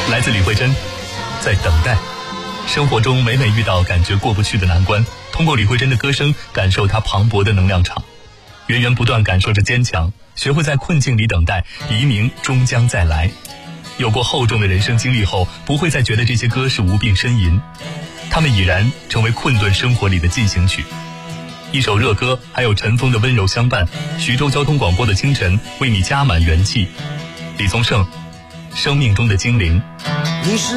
来自李慧珍，在等待。生活中每遇到感觉过不去的难关，通过李慧珍的歌声感受她磅礴的能量场，源源不断感受着坚强，学会在困境里等待，黎明终将再来。有过厚重的人生经历后，不会再觉得这些歌是无病呻吟，他们已然成为困顿生活里的进行曲。一首热歌，还有陈峰的温柔相伴。徐州交通广播的清晨，为你加满元气。李宗盛，生命中的精灵。 你是